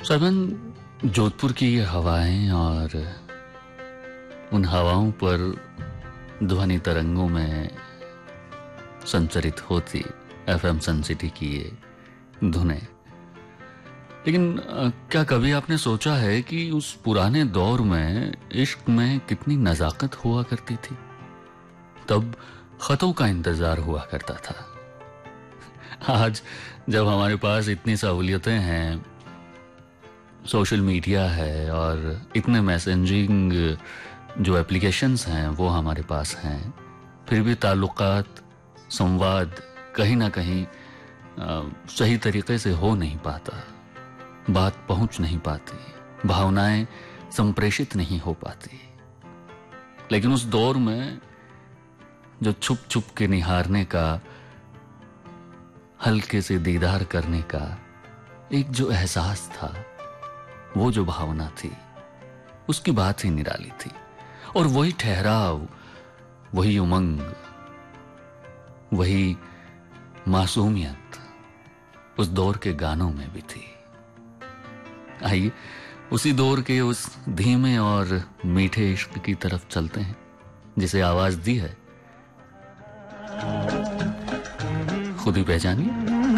सरमन, जोधपुर की ये हवाएं और उन हवाओं पर ध्वनि तरंगों में संचरित होती एफएम सन सिटी की ये धुनें। लेकिन क्या कभी आपने सोचा है कि उस पुराने दौर में इश्क में कितनी नजाकत हुआ करती थी? तब खतों का इंतजार हुआ करता था। आज जब हमारे पास इतनी सहूलियतें हैं, सोशल मीडिया है और इतने मैसेजिंग जो एप्लीकेशंस हैं वो हमारे पास हैं, फिर भी ताल्लुकात, संवाद कहीं ना कहीं सही तरीके से हो नहीं पाता, बात पहुंच नहीं पाती, भावनाएं संप्रेषित नहीं हो पाती। लेकिन उस दौर में जो छुप छुप के निहारने का, हल्के से दीदार करने का एक जो एहसास था, वो जो भावना थी, उसकी बात ही निराली थी। और वही ठहराव, वही उमंग, वही मासूमियत उस दौर के गानों में भी थी। आइए उसी दौर के उस धीमे और मीठे इश्क की तरफ चलते हैं जिसे आवाज दी है खुद ही पहचानिए।